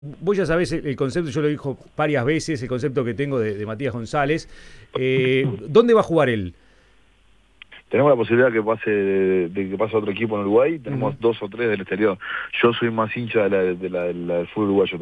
Vos ya sabés el concepto, yo lo dijo varias veces, el concepto que tengo de Matías González. ¿Dónde va a jugar él? Tenemos la posibilidad que pase de que pase a otro equipo en Uruguay, Ujú. tenemos dos o tres del exterior. Yo soy más hincha del fútbol uruguayo.